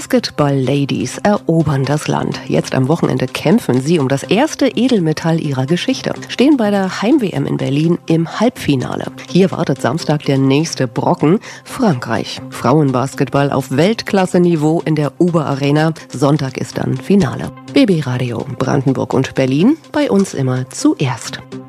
Basketball-Ladies erobern das Land. Jetzt am Wochenende kämpfen sie um das erste Edelmetall ihrer Geschichte. Stehen bei der Heim-WM in Berlin im Halbfinale. Hier wartet Samstag der nächste Brocken, Frankreich. Frauenbasketball auf Weltklasse-Niveau in der Uber Arena. Sonntag ist dann Finale. BB Radio Brandenburg und Berlin, bei uns immer zuerst.